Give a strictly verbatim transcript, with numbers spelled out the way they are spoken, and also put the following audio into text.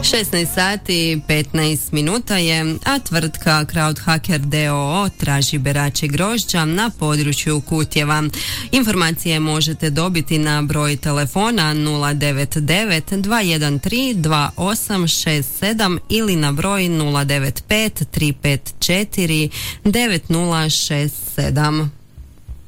šesnaest sati petnaest minuta je, a tvrtka Crowdhacker d o o traži berače grožđa na području Kutjeva. Informacije možete dobiti na broj telefona nula devet devet dva jedan tri dva osam šest sedam ili na broj nula devet pet tri pet četiri devet nula šest sedam.